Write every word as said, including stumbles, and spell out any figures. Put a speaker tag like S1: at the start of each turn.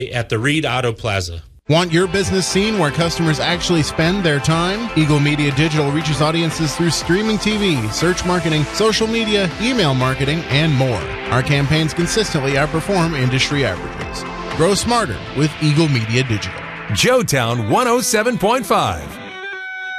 S1: at the Reed Auto Plaza.
S2: Want your business seen where customers actually spend their time? Eagle Media Digital reaches audiences through streaming T V, search marketing, social media, email marketing, and more. Our campaigns consistently outperform industry averages. Grow smarter with Eagle Media Digital.
S3: Joetown one oh seven point five.